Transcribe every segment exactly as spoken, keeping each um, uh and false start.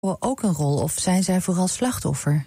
ook een rol of zijn zij vooral slachtoffer?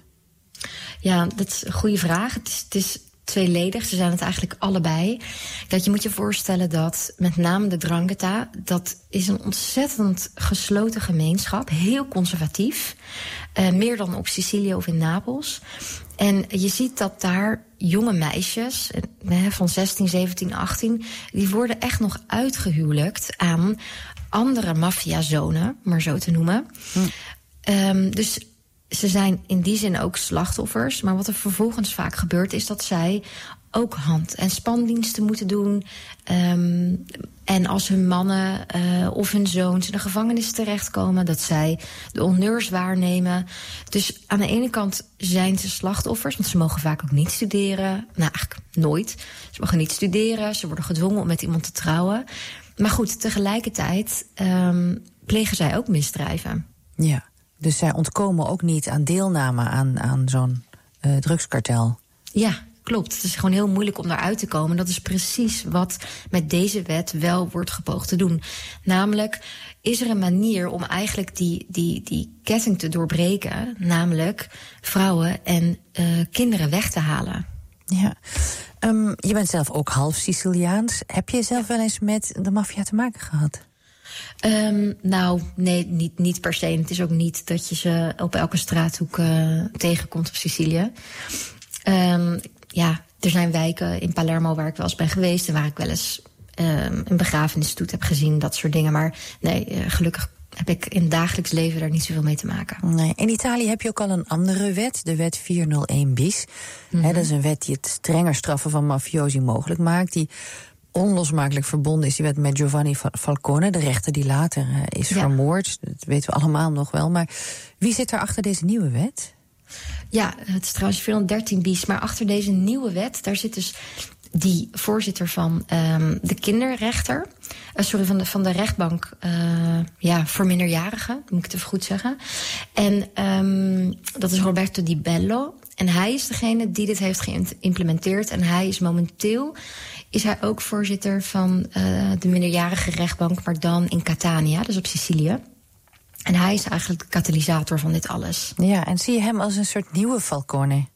Ja, dat is een goede vraag. Het is, het is tweeledig. Ze zijn het eigenlijk allebei. Kijk, je moet je voorstellen dat met name de Drangheta, dat is een ontzettend gesloten gemeenschap. Heel conservatief. Uh, meer dan op Sicilië of in Napels. En je ziet dat daar jonge meisjes van zestien, zeventien, achttien... die worden echt nog uitgehuwelijkt aan andere maffiazonen, maar zo te noemen. Hm. Um, dus ze zijn in die zin ook slachtoffers. Maar wat er vervolgens vaak gebeurt is dat zij ook hand- en spandiensten moeten doen. Um, en als hun mannen uh, of hun zoons in de gevangenis terechtkomen, dat zij de honneurs waarnemen. Dus aan de ene kant zijn ze slachtoffers, want ze mogen vaak ook niet studeren. Nou, eigenlijk nooit. Ze mogen niet studeren, ze worden gedwongen om met iemand te trouwen. Maar goed, tegelijkertijd um, plegen zij ook misdrijven. Ja, dus zij ontkomen ook niet aan deelname aan, aan zo'n uh, drugskartel. Ja, klopt. Het is gewoon heel moeilijk om daaruit te komen. Dat is precies wat met deze wet wel wordt gepoogd te doen. Namelijk, is er een manier om eigenlijk die, die, die ketting te doorbreken, namelijk vrouwen en uh, kinderen weg te halen. Ja. Um, je bent zelf ook half Siciliaans. Heb je zelf wel eens met de maffia te maken gehad? Um, nou, nee, niet, niet per se. En het is ook niet dat je ze op elke straathoek uh, tegenkomt op Sicilië. Um, ja, er zijn wijken in Palermo waar ik wel eens ben geweest en waar ik wel eens um, een begrafenisstoet heb gezien, dat soort dingen. Maar nee, uh, gelukkig heb ik in het dagelijks leven daar niet zoveel mee te maken. Nee. In Italië heb je ook al een andere wet, de wet vierhonderdéén bis. Mm-hmm. He, dat is een wet die het strenger straffen van mafiosi mogelijk maakt, die onlosmakelijk verbonden is die wet met Giovanni Falcone, de rechter die later uh, is ja. vermoord. Dat weten we allemaal nog wel. Maar wie zit er achter deze nieuwe wet? Ja, het is trouwens vierhonderddertien bis. Maar achter deze nieuwe wet, daar zit dus die voorzitter van um, de kinderrechter. Uh, sorry, van de, van de rechtbank uh, ja, voor minderjarigen, moet ik het even goed zeggen. En um, dat is Roberto Di Bello. En hij is degene die dit heeft geïmplementeerd. En hij is momenteel is hij ook voorzitter van uh, de minderjarige rechtbank, maar dan in Catania, dus op Sicilië. En hij is eigenlijk de katalysator van dit alles. Ja, en zie je hem als een soort nieuwe Falcone?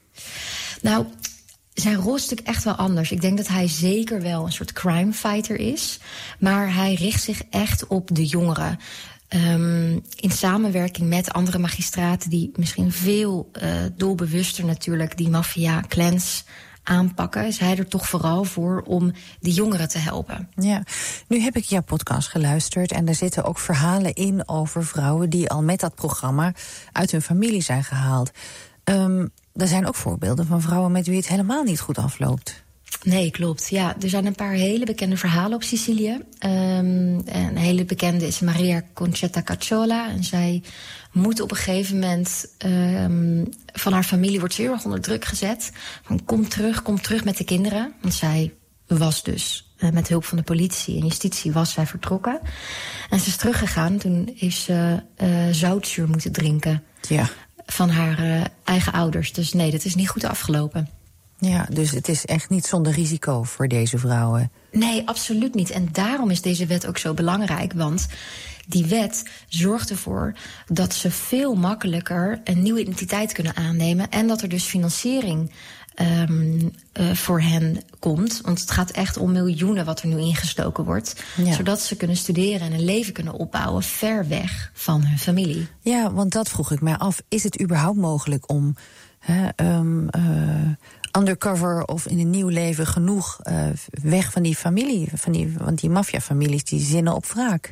Nou, zijn rol is natuurlijk echt wel anders. Ik denk dat hij zeker wel een soort crime fighter is. Maar hij richt zich echt op de jongeren. Um, in samenwerking met andere magistraten die misschien veel uh, doelbewuster natuurlijk die maffia-clans aanpakken, is hij er toch vooral voor om die jongeren te helpen. Ja, nu heb ik jouw podcast geluisterd en er zitten ook verhalen in over vrouwen die al met dat programma uit hun familie zijn gehaald. Um, er zijn ook voorbeelden van vrouwen met wie het helemaal niet goed afloopt. Nee, klopt. Ja, er zijn een paar hele bekende verhalen op Sicilië. Um, een hele bekende is Maria Concetta Cacciola. En zij moet op een gegeven moment um, van haar familie wordt ze heel erg onder druk gezet. Van kom terug, kom terug met de kinderen. Want zij was dus uh, met hulp van de politie en justitie was zij vertrokken. En ze is teruggegaan. Toen is ze uh, zoutzuur moeten drinken. Ja. Van haar uh, eigen ouders. Dus nee, dat is niet goed afgelopen. Ja, dus het is echt niet zonder risico voor deze vrouwen. Nee, absoluut niet. En daarom is deze wet ook zo belangrijk. Want die wet zorgt ervoor dat ze veel makkelijker een nieuwe identiteit kunnen aannemen. En dat er dus financiering um, uh, voor hen komt. Want het gaat echt om miljoenen wat er nu ingestoken wordt. Ja. Zodat ze kunnen studeren en een leven kunnen opbouwen ver weg van hun familie. Ja, want dat vroeg ik mij af. Is het überhaupt mogelijk om He, um, uh, undercover of in een nieuw leven genoeg uh, weg van die familie, van die, want die maffiafamilies die zinnen op wraak?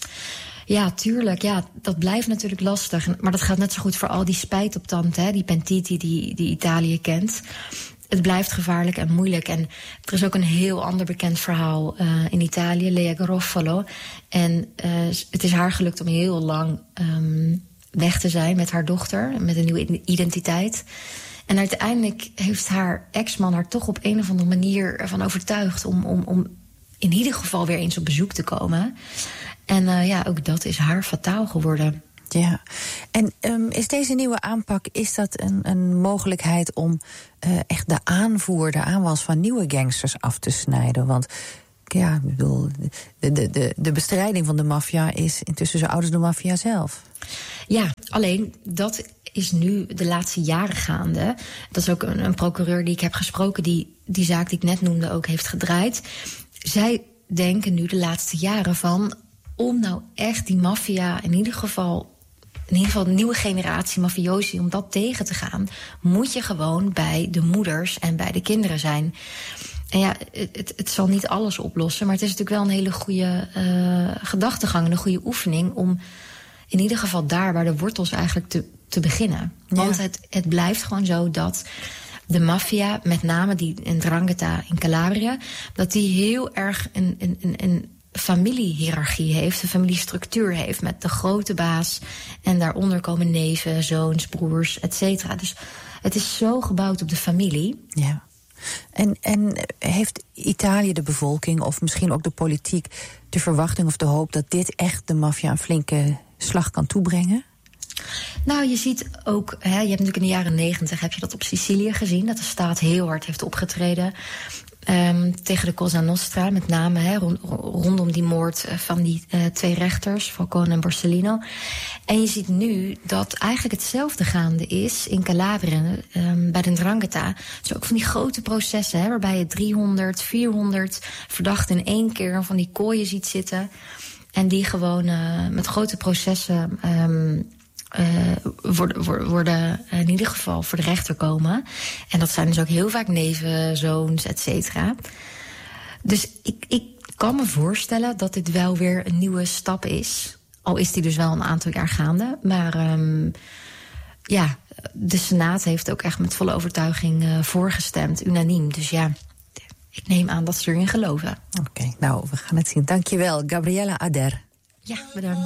Ja, tuurlijk. Ja, dat blijft natuurlijk lastig. Maar dat geldt net zo goed voor al die spijtoptanten, hè, die pentiti die, die Italië kent. Het blijft gevaarlijk en moeilijk. En er is ook een heel ander bekend verhaal uh, in Italië, Lea Garofalo. En uh, het is haar gelukt om heel lang um, weg te zijn met haar dochter, met een nieuwe identiteit. En uiteindelijk heeft haar ex-man haar toch op een of andere manier ervan overtuigd om, om, om in ieder geval weer eens op bezoek te komen. En uh, ja, ook dat is haar fataal geworden. Ja, en um, is deze nieuwe aanpak, is dat een, een mogelijkheid om uh, echt de aanvoer, de aanwas van nieuwe gangsters af te snijden? Want ja, ik bedoel, de, de, de, de bestrijding van de maffia is intussen zo oud als de maffia zelf. Ja, alleen dat is nu de laatste jaren gaande. Dat is ook een, een procureur die ik heb gesproken, die die zaak die ik net noemde ook heeft gedraaid. Zij denken nu de laatste jaren van, om nou echt die maffia in ieder geval, in ieder geval de nieuwe generatie mafiosi, om dat tegen te gaan, moet je gewoon bij de moeders en bij de kinderen zijn. En ja, het, het zal niet alles oplossen, maar het is natuurlijk wel een hele goede uh, gedachtegang en een goede oefening om in ieder geval daar waar de wortels eigenlijk te, te beginnen. Ja. Want het, het blijft gewoon zo dat de maffia, met name die in 'Ndrangheta in Calabria, dat die heel erg een, een, een, een familiehiërarchie heeft, een familiestructuur heeft met de grote baas en daaronder komen neven, zoons, broers, et cetera. Dus het is zo gebouwd op de familie. Ja. En, en heeft Italië, de bevolking of misschien ook de politiek, de verwachting of de hoop dat dit echt de maffia een flinke slag kan toebrengen? Nou, je ziet ook, hè, je hebt natuurlijk in de jaren negentig heb je dat op Sicilië gezien, dat de staat heel hard heeft opgetreden um, tegen de Cosa Nostra, met name hè, rond, rondom die moord van die uh, twee rechters, Falcone en Borsellino. En je ziet nu dat eigenlijk hetzelfde gaande is in Calabria, um, bij de 'Ndrangheta. Dus ook van die grote processen, hè, waarbij je driehonderd, vierhonderd verdachten in één keer van die kooien ziet zitten. En die gewoon uh, met grote processen um, uh, worden, worden in ieder geval voor de rechter komen. En dat zijn dus ook heel vaak neven, zoons, et cetera. Dus ik, ik kan me voorstellen dat dit wel weer een nieuwe stap is. Al is die dus wel een aantal jaar gaande. Maar um, ja, de Senaat heeft ook echt met volle overtuiging uh, voorgestemd, unaniem. Dus ja, ik neem aan dat ze erin geloven. Oké, okay, nou, we gaan het zien. Dankjewel, Gabriella Ader. Ja, bedankt.